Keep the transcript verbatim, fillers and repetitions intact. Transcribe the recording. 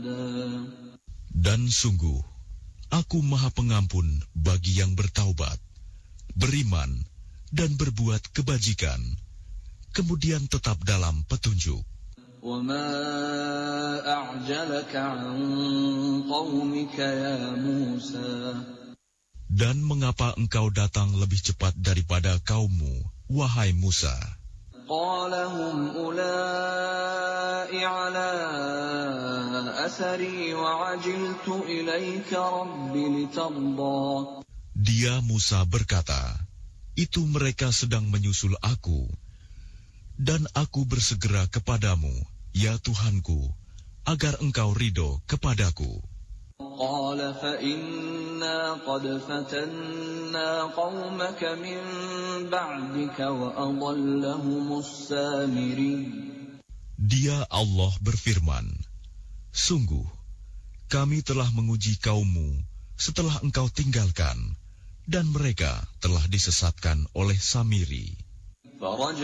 Dan sungguh, Aku Maha Pengampun bagi yang bertaubat, beriman, dan berbuat kebajikan, kemudian tetap dalam petunjuk. وَمَا أَعْجَلَكَ عَنْ قَوْمِكَ يَا مُوسَى. Dan mengapa engkau datang lebih cepat daripada kaummu, wahai Musa? قَالَ هُمْ أُولَاءِ عَلَىٰ أَثَرِي وَعَجِلْتُ إِلَيْكَ رَبِّ لِتَرْضَىٰ. Dia Musa berkata, itu mereka sedang menyusul aku, dan aku bersegera kepadamu, ya Tuhanku, agar engkau ridho kepadaku. قَالَ فَإِنَّا قَدْ فَتَنَّا قَوْمَكَ مِنْ بَعْدِكَ وَأَضَلَّهُمُ السَّامِرِيُّ. Dia Allah berfirman, sungguh, kami telah menguji kaummu setelah engkau tinggalkan, dan mereka telah disesatkan oleh Samiri.